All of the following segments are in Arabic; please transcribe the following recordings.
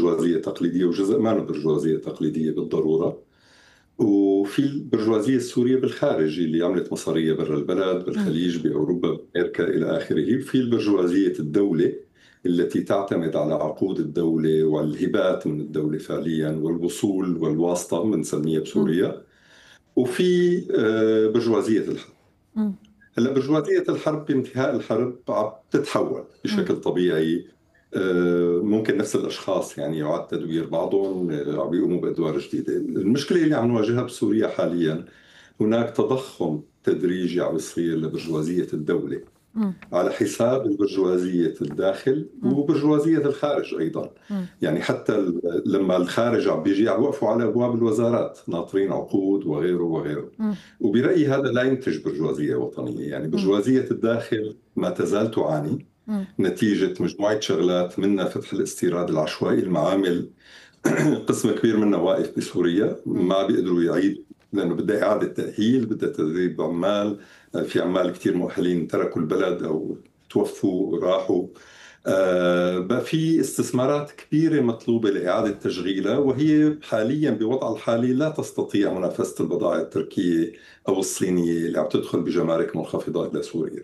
برجوازية تقليدية وجزء ما برجوازية تقليدية بالضرورة. وفي البرجوازية السورية بالخارج اللي عملت مصارية برا البلد، بالخليج، بأوروبا، بأمريكا إلى آخره. في البرجوازية الدولة التي تعتمد على عقود الدولة وعلى الهبات من الدولة فعليا والوصول والواسطة بنسميها بسوريا. وفي برجوازية الحرب. هلا برجوازية الحرب بانتهاء الحرب عم تتحول بشكل طبيعي. ممكن نفس الأشخاص يعني يعاد تدوير بعضهم، عم يقوموا بأدوار جديدة. المشكلة اللي عم نواجهها بسوريا حاليا هناك تضخم تدريجي عم يصير لبرجوازية الدولة على حساب البرجوازية الداخل وبرجوازية الخارج أيضا. يعني حتى لما الخارج عم بيجي عم يوقفوا على أبواب الوزارات ناطرين عقود وغيره وغيره. وبرأيي هذا لا ينتج برجوازية وطنية. يعني برجوازية الداخل ما تزال تعاني نتيجة مجموعة شغلات، منها فتح الاستيراد العشوائي، المعامل قسم كبير منها واقف بسوريا ما بيقدروا يعيدوا لأنه بدها إعادة تأهيل، بدها تدريب عمال. في عمال كتير مؤهلين تركوا البلد أو توفوا راحوا. بقى في استثمارات كبيرة مطلوبة لإعادة تشغيلها، وهي حاليا بوضع الحالي لا تستطيع منافسة البضائع التركية أو الصينية اللي عم تدخل بجمارك منخفضة إلى سوريا.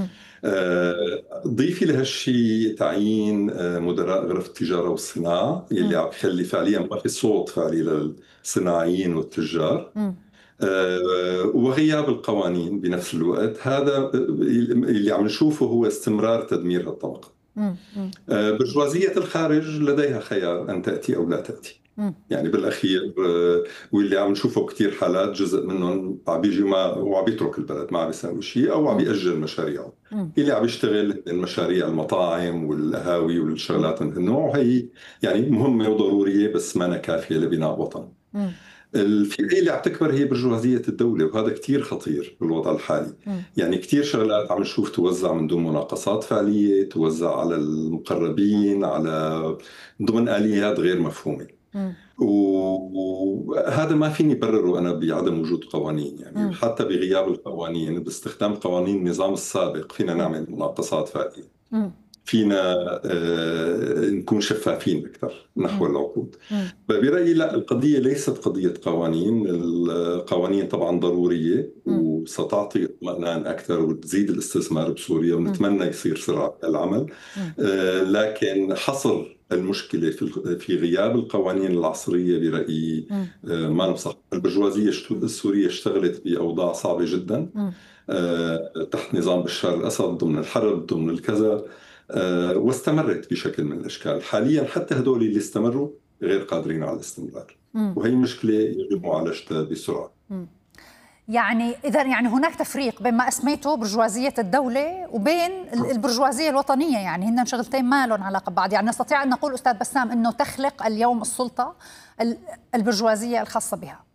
ضيفي لهالشيء تعيين مدراء غرف التجارة والصناعة اللي عم يخلي فعليا ما في صوت فعلي للصناعيين والتجار. وغياب القوانين بنفس الوقت. هذا اللي عم نشوفه هو استمرار تدمير الطبقة. برجوازية الخارج لديها خيار أن تأتي أو لا تأتي. يعني بالأخير واللي عم نشوفه كتير حالات جزء منهم عم بيجي وعم بيترك البلد، ما عم بيساوي شيء أو عم بيأجل مشاريعه. اللي عم يشتغل المشاريع المطاعم والقهاوي والشغلات من هالنوع، وهي يعني مهمة وضرورية بس ما كافية لبناء وطن. الفئة اللي عم تكبر هي برجوازية الدولة، وهذا كتير خطير بالوضع الحالي. يعني كتير شغلات عم نشوف توزع من دون مناقصات فعلية، توزع على المقربين، على ضمن آليات غير مفهومة. وهذا ما فيني برره أنا بعدم وجود قوانين. يعني حتى بغياب القوانين، باستخدام قوانين النظام السابق فينا نعمل مناقصات فعلية، فينا نكون شفافين أكثر نحو العقود. برأيي لا، القضية ليست قضية قوانين. القوانين طبعا ضرورية وستعطي اطمئنان أكثر وتزيد الاستثمار بسوريا، ونتمنى يصير سرعة العمل. لكن حصر المشكلة في غياب القوانين العصرية برأيي ما نصح. البرجوازية السورية اشتغلت بأوضاع صعبة جدا تحت نظام بشار الأسد، ضمن الحرب، ضمن الكذا، واستمرت بشكل من الأشكال. حاليا حتى هدول اللي استمروا غير قادرين على الاستمرار، وهي مشكلة يجب معالجتها بسرعة. يعني إذا يعني هناك تفريق بين ما أسميته برجوازية الدولة وبين البرجوازية الوطنية، يعني هن شغلتين ما لهم علاقة ببعض. يعني نستطيع أن نقول أستاذ بسام أنه تخلق اليوم السلطة البرجوازية الخاصة بها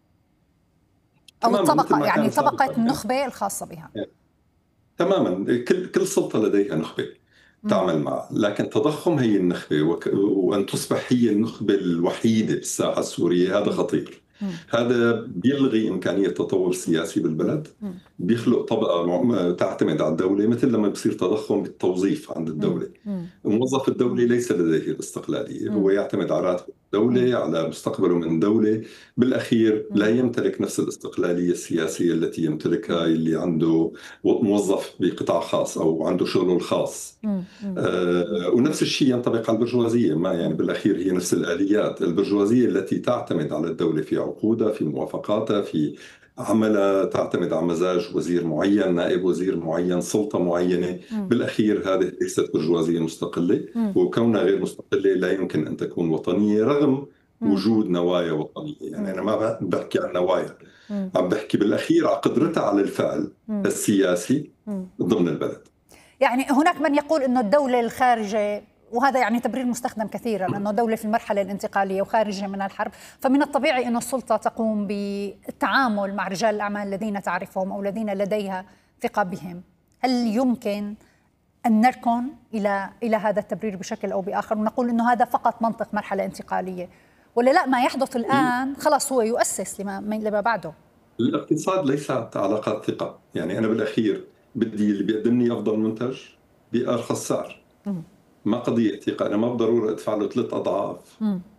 أو الطبقة، يعني طبقة النخبة الخاصة بها. تماما، كل سلطة لديها نخبة تعمل معها، لكن تضخم هي النخبة وأن تصبح هي النخبة الوحيدة بالساحة السورية هذا خطير. هذا بيلغي إمكانية تطور سياسي بالبلد، بيخلق طبقة تعتمد على الدولة، مثل لما بصير تضخم بالتوظيف عند الدولة. موظف الدولة ليس لديه الاستقلالية، هو يعتمد على راتب الدولة، على مستقبله من دولة. بالأخير لا يمتلك نفس الاستقلالية السياسية التي يمتلكها اللي عنده موظف بقطاع خاص أو عنده شغله الخاص. ونفس الشيء ينطبق على البرجوازية. ما يعني بالأخير هي نفس الآليات. البرجوازية التي تعتمد على الدولة في عقودها، في موافقاتها، في عملها، تعتمد على مزاج وزير معين، نائب وزير معين، سلطة معينة. بالأخير هذه ليست برجوازية مستقلة، وكونها غير مستقلة لا يمكن أن تكون وطنية رغم وجود نوايا وطنية. يعني أنا ما بحكي عن نوايا، عم بحكي بالأخير على قدرتها على الفعل السياسي ضمن البلد. يعني هناك من يقول أنه الدولة الخارجة، وهذا يعني تبرير مستخدم كثيرا، أنه دولة في المرحلة الانتقالية وخارجة من الحرب، فمن الطبيعي أن السلطة تقوم بالتعامل مع رجال الأعمال الذين تعرفهم أو الذين لديها ثقة بهم. هل يمكن أن نركن إلى هذا التبرير بشكل أو بآخر ونقول أنه هذا فقط منطق مرحلة انتقالية، ولا لا ما يحدث الآن خلاص هو يؤسس لما بعده؟ الاقتصاد ليس علاقات ثقة. يعني أنا بالأخير بدي اللي بيقدمني أفضل منتج بأرخص سعر، ما قضية ثقة. أنا ما بالضرورة أدفع له 3 أضعاف